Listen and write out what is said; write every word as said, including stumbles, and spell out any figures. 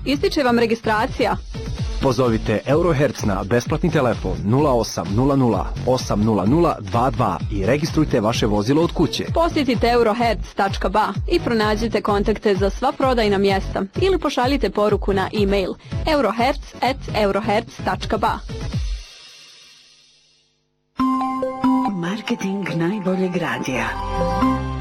Ističe vam registracija. Pozovite Eurohertz na besplatni telefon nula osam nula nula osam nula nula dva dva i registrujte vaše vozilo od kuće. Posjetite eurohertz tačka ba i pronađite kontakte za sva prodajna mjesta ili pošaljite poruku na e-mail eurohertz at eurohertz tačka ba. Marketing najboljeg radija.